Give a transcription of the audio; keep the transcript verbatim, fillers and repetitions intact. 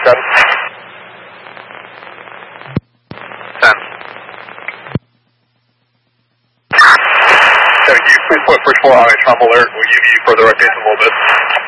seven. ten. Thank you. Please put Bridge four on a travel alert. We'll give you further updates in a little bit.